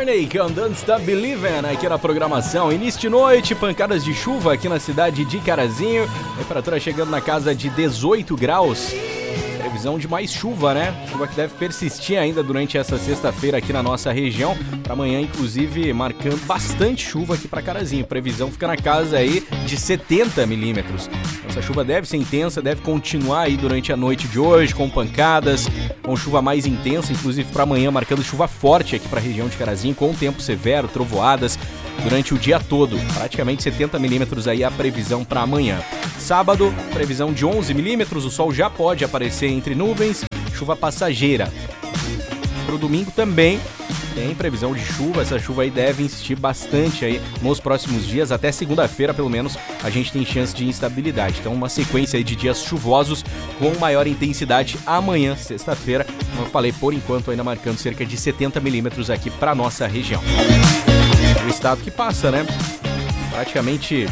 Journey com Don't Stop Believin' aqui na programação. Início de noite, pancadas de chuva aqui na cidade de Carazinho. Temperatura chegando na casa de 18 graus. Previsão de mais chuva, né? Chuva que deve persistir ainda durante essa sexta-feira aqui na nossa região. Para amanhã, inclusive, marcando bastante chuva aqui para Carazinho. Previsão fica na casa aí de 70 milímetros. Essa chuva deve ser intensa, deve continuar aí durante a noite de hoje, com pancadas, com chuva mais intensa, inclusive para amanhã, marcando chuva forte aqui para a região de Carazinho, com tempo severo, trovoadas durante o dia todo. Praticamente 70 milímetros aí a previsão para amanhã. Sábado, previsão de 11 milímetros, o sol já pode aparecer entre nuvens, chuva passageira. Para o domingo também tem previsão de chuva, essa chuva aí deve insistir bastante aí nos próximos dias, até segunda-feira pelo menos a gente tem chance de instabilidade. Então uma sequência aí de dias chuvosos com maior intensidade amanhã, sexta-feira, como eu falei, por enquanto ainda marcando cerca de 70 milímetros aqui para nossa região. O estado que passa, né? Praticamente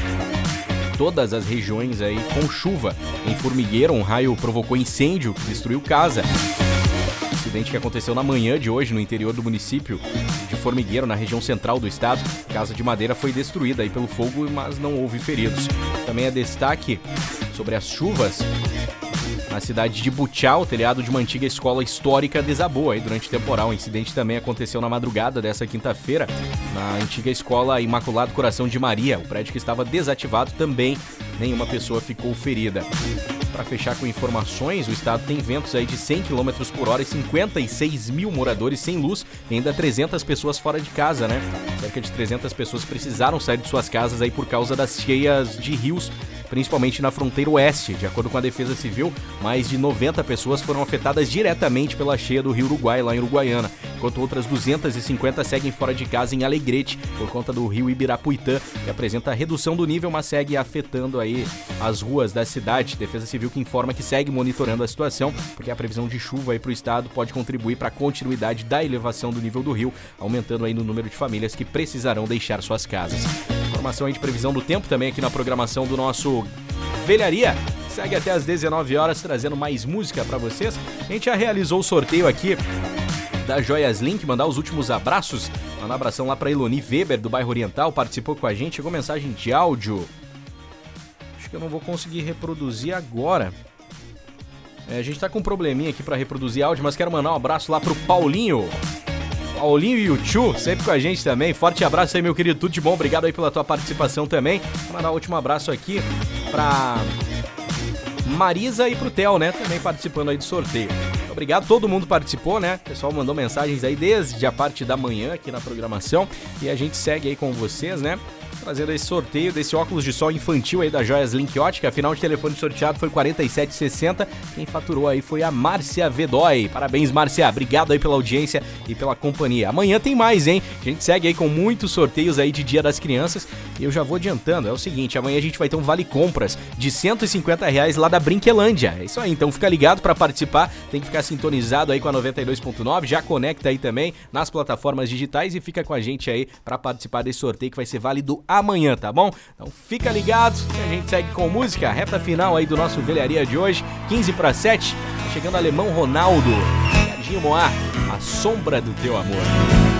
todas as regiões aí com chuva. Em Formigueiro, um raio provocou incêndio que destruiu casa. Acidente que aconteceu na manhã de hoje no interior do município de Formigueiro, na região central do estado. Casa de madeira foi destruída aí pelo fogo, mas não houve feridos. Também é destaque sobre as chuvas. Na cidade de Butiá, o telhado de uma antiga escola histórica desabou aí durante o temporal. O incidente também aconteceu na madrugada dessa quinta-feira, na antiga escola Imaculado Coração de Maria. O prédio que estava desativado também, nenhuma pessoa ficou ferida. Para fechar com informações, o estado tem ventos aí de 100 km por hora e 56 mil moradores sem luz e ainda 300 pessoas fora de casa, né? Cerca de 300 pessoas precisaram sair de suas casas aí por causa das cheias de rios, principalmente na fronteira oeste. De acordo com a Defesa Civil, mais de 90 pessoas foram afetadas diretamente pela cheia do Rio Uruguai, lá em Uruguaiana, enquanto outras 250 seguem fora de casa em Alegrete, por conta do rio Ibirapuitã, que apresenta redução do nível, mas segue afetando aí as ruas da cidade. Defesa Civil que informa que segue monitorando a situação, porque a previsão de chuva aí para o estado pode contribuir para a continuidade da elevação do nível do rio, aumentando aí no número de famílias que precisarão deixar suas casas. Informação aí de previsão do tempo também aqui na programação do nosso Velharia. Segue até às 19 horas trazendo mais música para vocês. A gente já realizou o sorteio aqui da Joias Link, mandar os últimos abraços. Mandar um abração lá para Eloni Weber, do bairro Oriental, participou com a gente, chegou mensagem de áudio. Acho que eu não vou conseguir reproduzir agora. A gente tá com um probleminha aqui para reproduzir áudio, mas quero mandar um abraço lá pro Paulinho e o Tchu, sempre com a gente também. Forte abraço aí, meu querido, tudo de bom, obrigado aí pela tua participação também. Vou mandar um último abraço aqui pra Marisa e pro Theo, né, também participando aí do sorteio. Obrigado, todo mundo participou, né? O pessoal mandou mensagens aí desde a parte da manhã aqui na programação. E a gente segue aí com vocês, né? Trazendo esse sorteio desse óculos de sol infantil aí da Joias Link Ótica. Afinal, de telefone sorteado foi 4760. Quem faturou aí foi a Márcia Vedói. Parabéns, Márcia. Obrigado aí pela audiência e pela companhia. Amanhã tem mais, hein? A gente segue aí com muitos sorteios aí de Dia das Crianças. E eu já vou adiantando. É o seguinte, amanhã a gente vai ter um vale compras de R$150 lá da Brinquelândia. É isso aí, então fica ligado para participar. Tem que ficar sintonizado aí com a 92.9. Já conecta aí também nas plataformas digitais e fica com a gente aí para participar desse sorteio que vai ser válido amanhã, tá bom? Então fica ligado que a gente segue com música, reta final aí do nosso Velharia de hoje, 15:07, chegando Alemão Ronaldo, Serginho Moá, A Sombra do Teu Amor.